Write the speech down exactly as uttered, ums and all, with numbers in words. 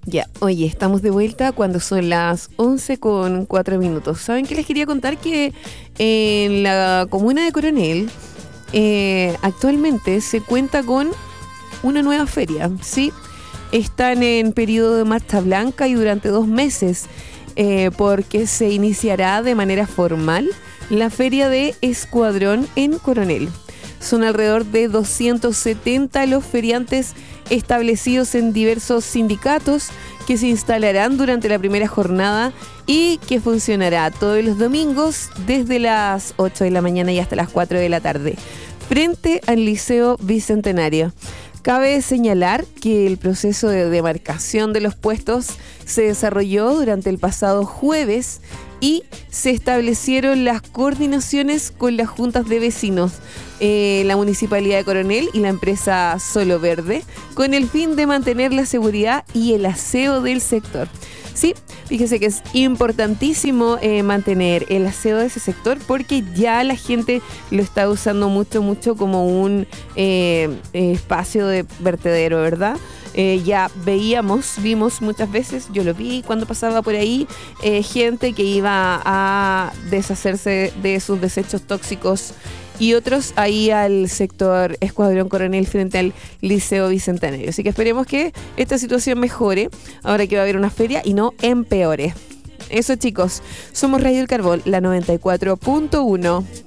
Ya, oye, estamos de vuelta cuando son las once con cuatro minutos. ¿Saben qué les quería contar? Que en la comuna de Coronel eh, actualmente se cuenta con una nueva feria, ¿sí? Están en periodo de marcha blanca y durante dos meses, eh, porque se iniciará de manera formal la feria de Escuadrón en Coronel. Son alrededor de doscientos setenta los feriantes establecidos en diversos sindicatos que se instalarán durante la primera jornada y que funcionará todos los domingos desde las ocho de la mañana y hasta las cuatro de la tarde, frente al Liceo Bicentenario. Cabe señalar que el proceso de demarcación de los puestos se desarrolló durante el pasado jueves y se establecieron las coordinaciones con las juntas de vecinos, eh, la Municipalidad de Coronel y la empresa Solo Verde, con el fin de mantener la seguridad y el aseo del sector. Sí, fíjese que es importantísimo eh, mantener el aseo de ese sector porque ya la gente lo está usando mucho, mucho como un eh, eh, espacio de vertedero, ¿verdad? Eh, ya veíamos, vimos muchas veces, yo lo vi cuando pasaba por ahí, eh, gente que iba a deshacerse de sus desechos tóxicos y otros ahí al sector Escuadrón Coronel frente al Liceo Bicentenario. Así que esperemos que esta situación mejore ahora que va a haber una feria y no empeore. Eso, chicos, somos Radio El Carbón, la noventa y cuatro punto uno.